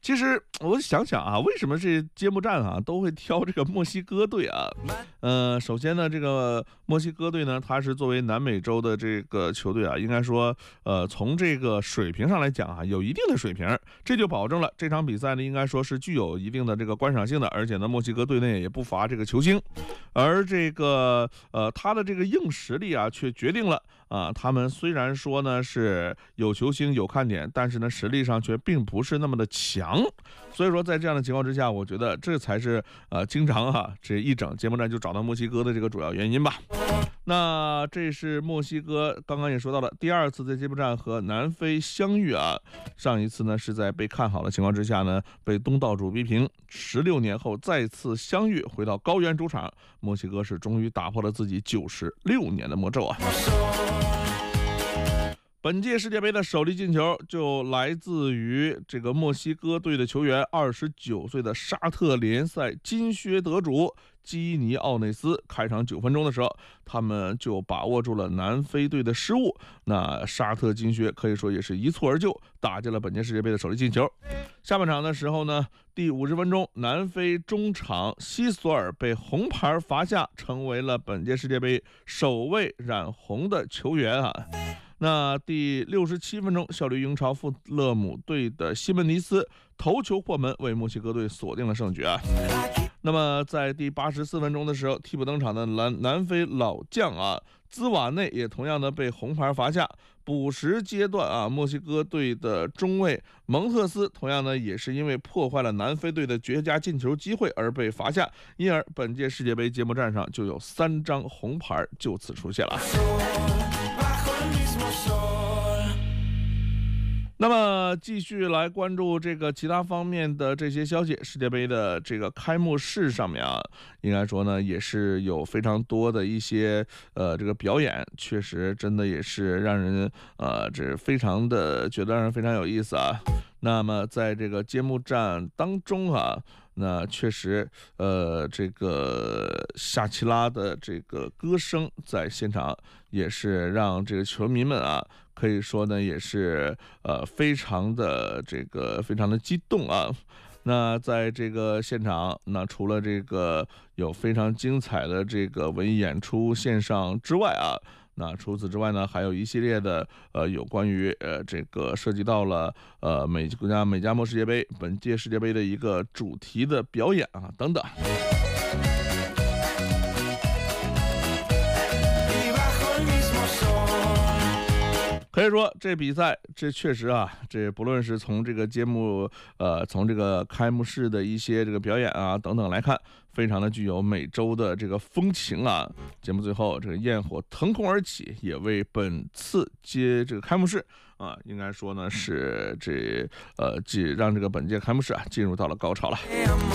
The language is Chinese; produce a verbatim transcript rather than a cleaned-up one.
其实我想想啊，为什么这揭幕战啊都会挑这个墨西哥队啊？呃，首先呢，这个墨西哥队呢，它是作为南美洲的这个球队啊，应该说，呃，从这个水平上来讲啊，有一定的水平，这就保证了这场比赛呢，应该说是具有一定的这个观赏性的，而且呢，墨西哥队内也不乏这个球星，而这个呃，他的这个硬实力啊，却决定了啊，他们虽然说呢是有球星有看点，但是呢实力上却并不是那么的强，所以说在这样的情况之下，我觉得这才是呃经常啊这一整揭幕战就找到墨西哥的这个主要原因吧。那这是墨西哥刚刚也说到了第二次在揭幕战和南非相遇啊，上一次呢是在被看好的情况之下呢被东道主逼平，十六年后再次相遇，回到高原主场，墨西哥是终于打破了自己九十六年的魔咒啊。本届世界杯的首粒进球就来自于这个墨西哥队的球员，二十九岁的沙特联赛金靴得主基尼奥内斯。开场九分钟的时候，他们就把握住了南非队的失误，那沙特金靴可以说也是一蹴而就，打进了本届世界杯的首粒进球。下半场的时候呢，第五十分钟，南非中场西索尔被红牌罚下，成为了本届世界杯首位染红的球员啊。那第六十七分钟，效力英超富勒姆队的西门尼斯头球破门，为墨西哥队锁定了胜局啊。那么在第八十四分钟的时候，替补登场的南南非老将啊兹瓦内也同样的被红牌罚下。补时阶段啊，墨西哥队的中卫蒙特斯同样呢也是因为破坏了南非队的绝佳进球机会而被罚下，因而本届世界杯揭幕战上就有三张红牌就此出现了。那么继续来关注这个其他方面的这些消息，世界杯的这个开幕式上面啊，应该说呢也是有非常多的一些呃这个表演，确实真的也是让人呃这非常的觉得让人非常有意思啊。那么在这个揭幕战当中啊，那确实呃这个夏奇拉的这个歌声在现场也是让这个球迷们啊可以说呢也是呃非常的这个非常的激动啊。那在这个现场，那除了这个有非常精彩的这个文艺演出线上之外啊，那除此之外呢，还有一系列的呃有关于呃这个涉及到了呃美国家美加墨世界杯本届世界杯的一个主题的表演啊等等。可以说这比赛这确实啊，这不论是从这个节目呃从这个开幕式的一些这个表演啊等等来看，非常的具有美洲的这个风情啊。节目最后这个焰火腾空而起，也为本次接这个开幕式啊，应该说呢是这呃让这个本届开幕式啊进入到了高潮了。